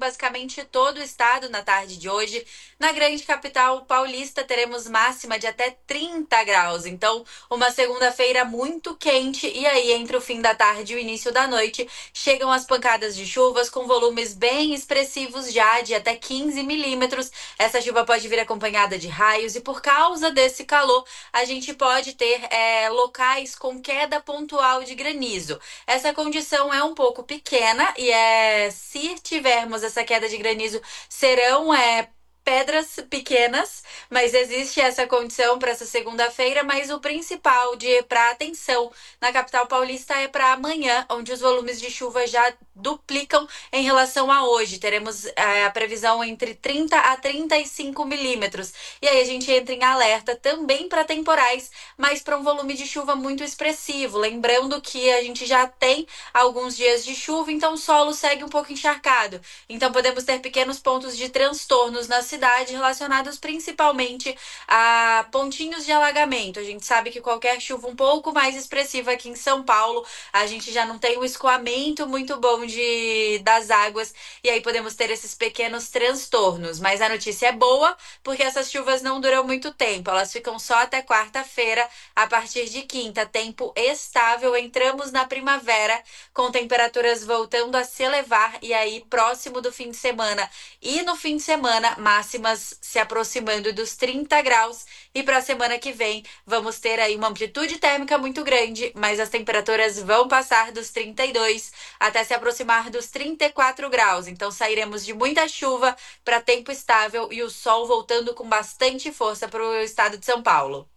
basicamente todo o estado na tarde de hoje. Na grande capital paulista teremos máxima de até 30 graus. Então, uma segunda-feira muito quente. E aí, entre o fim da tarde e o início da noite, chegam as pancadas de chuvas com volumes bem expressivos já de até 15 milímetros. Essa chuva pode vir acompanhada de raios e por causa desse calor, a gente pode ter locais com queda pontual de granizo. Essa condição é um pouco pequena e se tivermos essa queda de granizo, serão pedras pequenas, mas existe essa condição para essa segunda-feira, mas o principal para atenção na capital paulista é para amanhã, onde os volumes de chuva já duplicam em relação a hoje. Teremos a previsão entre 30 a 35 milímetros. E aí a gente entra em alerta também para temporais, mas para um volume de chuva muito expressivo. Lembrando que a gente já tem alguns dias de chuva, então o solo segue um pouco encharcado. Então podemos ter pequenos pontos de transtornos na cidade relacionados principalmente a pontinhos de alagamento. A gente sabe que qualquer chuva um pouco mais expressiva aqui em São Paulo, a gente já não tem um escoamento muito bom das águas e aí podemos ter esses pequenos transtornos. Mas a notícia é boa porque essas chuvas não duram muito tempo, elas ficam só até quarta-feira. A partir de quinta, tempo estável, entramos na primavera com temperaturas voltando a se elevar e aí próximo do fim de semana e no fim de semana máximas se aproximando dos 30 graus e para a semana que vem vamos ter aí uma amplitude térmica muito grande, mas as temperaturas vão passar dos 32 até se aproximar dos 34 graus. Então sairemos de muita chuva para tempo estável e o sol voltando com bastante força para o estado de São Paulo.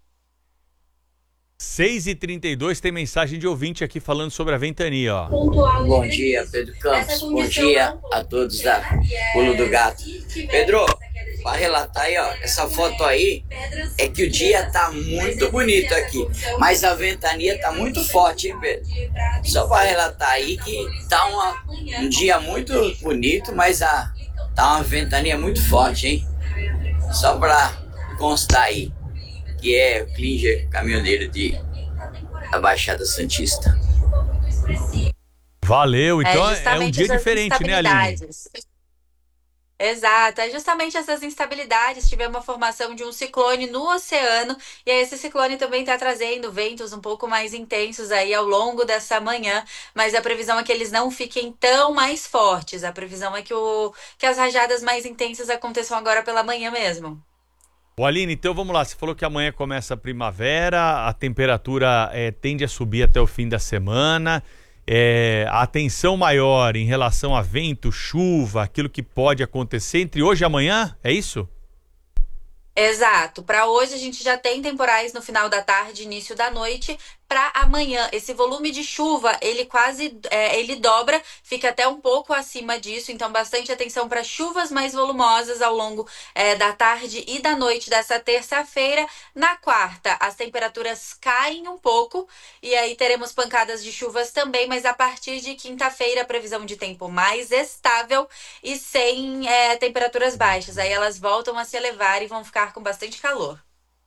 6h32, tem mensagem de ouvinte aqui falando sobre a ventania, ó. Bom dia, Pedro Campos. Bom dia a todos da Pulo do Gato. Pedro, para relatar aí, ó, essa foto aí é que o dia tá muito bonito aqui, mas a ventania tá muito forte, hein, Pedro? Só para relatar aí que tá um dia muito bonito, mas tá uma ventania muito forte, hein? Só para constar aí, que é o Klinger, caminhoneiro da Baixada Santista. Valeu, então é um dia diferente, né, Aline? Exato, é justamente essas instabilidades. Tivemos uma formação de um ciclone no oceano e aí esse ciclone também está trazendo ventos um pouco mais intensos aí ao longo dessa manhã, mas a previsão é que eles não fiquem tão mais fortes. A previsão é que as rajadas mais intensas aconteçam agora pela manhã mesmo. Ô Aline, então vamos lá, você falou que amanhã começa a primavera, a temperatura tende a subir até o fim da semana, a atenção maior em relação a vento, chuva, aquilo que pode acontecer entre hoje e amanhã, é isso? Exato, para hoje a gente já tem temporais no final da tarde, início da noite. Para amanhã, esse volume de chuva, ele ele dobra, fica até um pouco acima disso, então bastante atenção para chuvas mais volumosas ao longo da tarde e da noite dessa terça-feira. Na quarta, as temperaturas caem um pouco e aí teremos pancadas de chuvas também, mas a partir de quinta-feira, previsão de tempo mais estável e sem temperaturas baixas. Aí elas voltam a se elevar e vão ficar com bastante calor.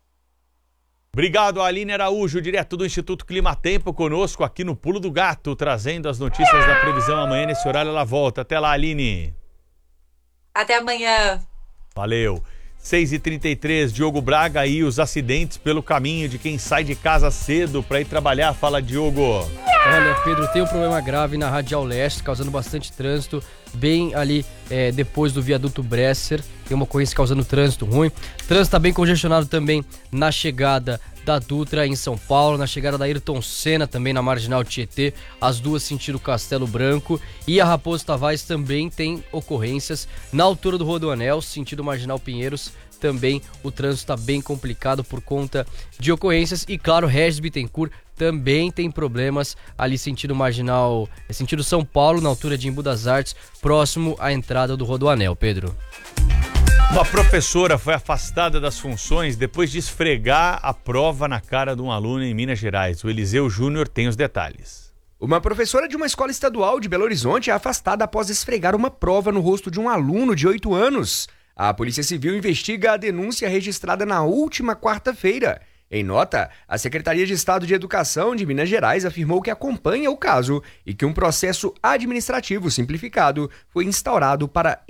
Obrigado, Aline Araújo, direto do Instituto Climatempo, conosco aqui no Pulo do Gato, trazendo as notícias da previsão. Amanhã, nesse horário, ela volta. Até lá, Aline. Até amanhã. Valeu. 6h33, Diogo Braga aí, os acidentes pelo caminho de quem sai de casa cedo para ir trabalhar. Fala, Diogo. Olha, Pedro, tem um problema grave na Radial Leste, causando bastante trânsito, bem ali depois do viaduto Bresser. Tem uma ocorrência causando trânsito ruim. Trânsito está bem congestionado também na chegada da Dutra em São Paulo, na chegada da Ayrton Senna também na Marginal Tietê, as duas sentido Castelo Branco, e a Raposo Tavares também tem ocorrências na altura do Rodoanel, sentido Marginal Pinheiros. Também o trânsito está bem complicado por conta de ocorrências. E claro, Regis Bittencourt também tem problemas ali sentido Marginal, sentido São Paulo, na altura de Embu das Artes, próximo à entrada do Rodoanel, Pedro. Uma professora foi afastada das funções depois de esfregar a prova na cara de um aluno em Minas Gerais. O Eliseu Júnior tem os detalhes. Uma professora de uma escola estadual de Belo Horizonte é afastada após esfregar uma prova no rosto de um aluno de 8 anos. A Polícia Civil investiga a denúncia registrada na última quarta-feira. Em nota, a Secretaria de Estado de Educação de Minas Gerais afirmou que acompanha o caso e que um processo administrativo simplificado foi instaurado para